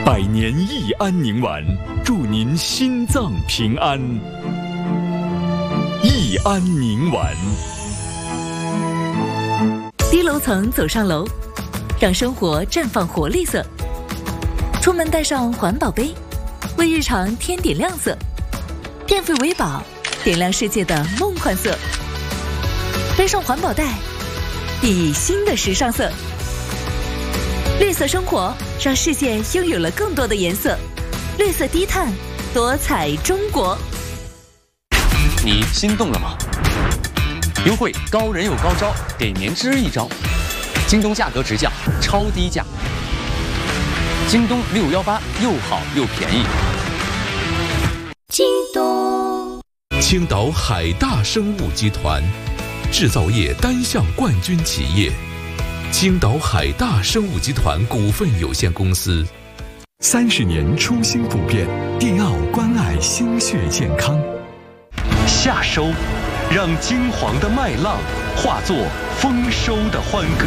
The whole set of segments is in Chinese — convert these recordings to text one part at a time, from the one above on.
百年益安宁丸，祝您心脏平安。益安宁丸。 低楼层走上楼，让生活绽放活力色。出门带上环保杯，为日常添点亮色。电费为宝，点亮世界的梦幻色。背上环保袋，熠熠新的时尚色。绿色生活，让世界拥有了更多的颜色。绿色低碳，多彩中国。 你心动了吗？优惠高人有高招，给年之一招。京东价格直降，超低价。京东618又好又便宜。 京东。 青岛海大生物集团，制造业单项冠军企业。青岛海大生物集团股份有限公司。 30年初心不变，迪奥关爱心血健康。 夏收，让金黄的麦浪化作丰收的欢歌。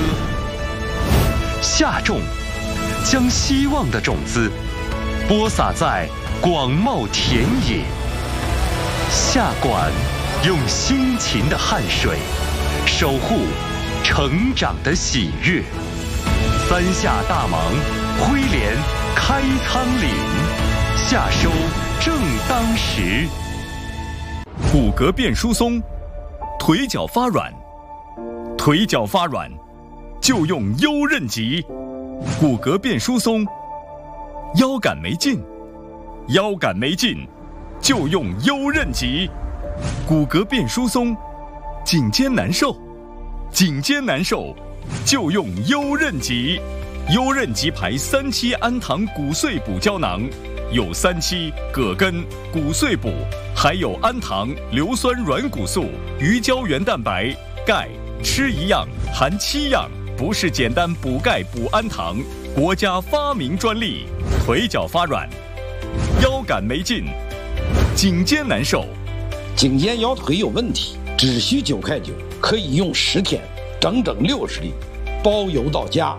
夏种，将希望的种子播撒在广袤田野。夏管，用辛勤的汗水守护成长的喜悦。三夏大忙，辉连开仓廪，夏收正当时。 骨骼变疏松，腿脚发软，腿脚发软就用优韧极。骨骼变疏松，腰杆没劲，腰杆没劲就用优韧极。骨骼变疏松，颈肩难受，颈肩难受就用优韧极。优韧极牌3期氨糖骨碎补胶囊，有3期葛根、骨碎补，还有氨糖、硫酸软骨素、鱼胶原蛋白、钙，吃一样含7样，不是简单补钙补氨糖，国家发明专利。腿脚发软，腰杆没劲，颈肩难受， 颈肩腰腿有问题，只需9块9，可以用10天，整整60粒，包邮到家。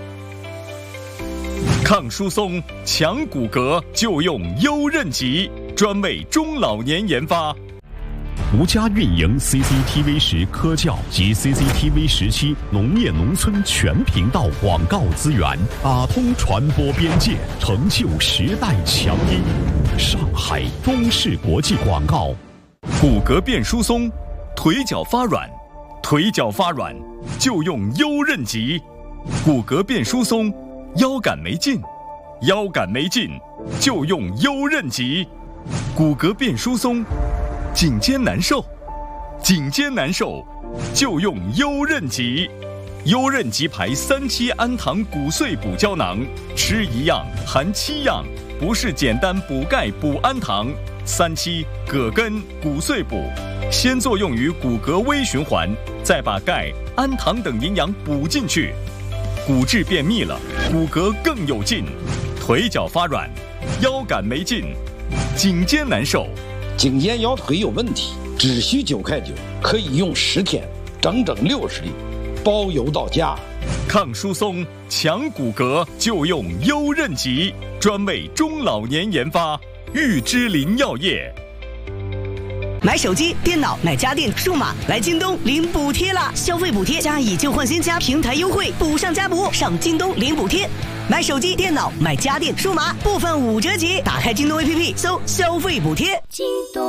抗疏松、强骨骼就用优韧极，专为中老年研发。 独家运营 CCTV10科教及 CCTV17农业农村全频道广告资源，打通传播边界，成就时代强音。上海中视国际广告。 骨骼变疏松，腿脚发软，腿脚发软就用优韧极。骨骼变疏松，腰杆没劲，腰杆没劲就用优韧极。骨骼变疏松，颈肩难受，颈肩难受就用优韧极。优韧极牌3期氨糖骨碎补胶囊，吃一样含7样，不是简单补钙补氨糖。3期葛根骨碎补，先作用于骨骼微循环，再把钙、氨糖等营养补进去，骨质变密了，骨骼更有劲。腿脚发软，腰杆没劲，颈肩难受， 颈肩腰腿有问题，只需9块9，可以用10天，整整60粒，包邮到家。 抗疏松、强骨骼就用优韧极，专为中老年研发。玉芝林药业。 买手机、电脑、买家电、数码，来京东领补贴啦！消费补贴加以旧换新加平台优惠，补上加补，上京东领补贴。买手机、电脑、买家电、数码，部分5折起。打开京东 APP， 搜消费补贴。 京东。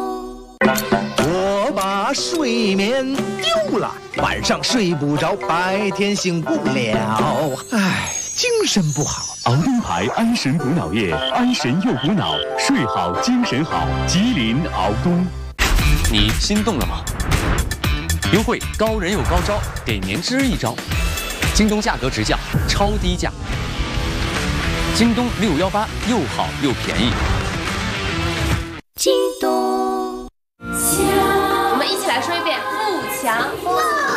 我把睡眠丢了，晚上睡不着，白天醒不了，唉，精神不好。 昂登牌安神补脑液，安神又补脑，睡好精神好。吉林敖东。 你心动了吗？优惠高人有高招，给年之一招。京东价格直降，超低价。京东618又好又便宜。 京东。 我们一起来说一遍：富强。